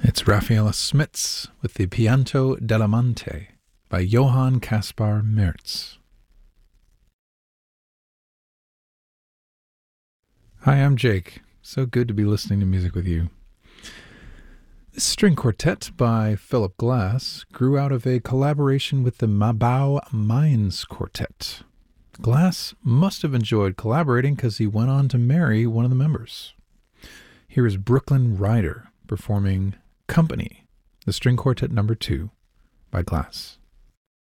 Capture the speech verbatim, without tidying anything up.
It's Raffaella Smits with the Pianto dell'Amante by Johann Caspar Merz. Hi, I'm Jake. So good to be listening to music with you. This string quartet by Philip Glass grew out of a collaboration with the Mabau Mines Quartet. Glass must have enjoyed collaborating because he went on to marry one of the members. Here is Brooklyn Rider performing Company, the string quartet number two by Glass.